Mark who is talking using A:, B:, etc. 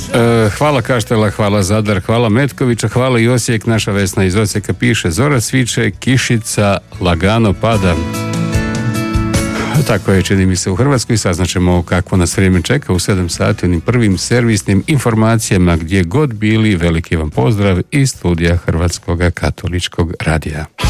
A: Hvala Kaštela, hvala Zadar, hvala Metkovića, hvala i Osijek. Naša Vesna iz Osijeka piše: zora sviče, kišica lagano pada. Tako je, čini mi se, u Hrvatskoj. Saznaćemo kakvo nas vrijeme čeka u 7 sati onim prvim servisnim informacijama. Gdje god bili, veliki vam pozdrav iz studija Hrvatskog katoličkog radija.